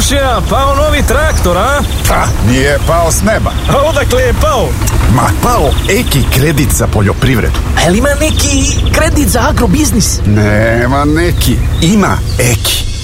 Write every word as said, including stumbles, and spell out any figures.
komšija, pao novi traktor, a? Pa, nije pao s neba. A odakle je pao? Ma, pao Eki kredit za poljoprivredu. A li ima neki kredit za agrobiznis? Nema neki, ima Eki.